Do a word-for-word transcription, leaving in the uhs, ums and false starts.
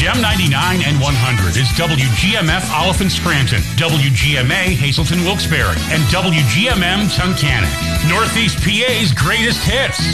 Gem ninety-nine and one hundred is W G M F Oliphant Scranton, W G M A Hazelton Wilkes-Barre, and W G M M Tunkhannock. Northeast P A's greatest hits.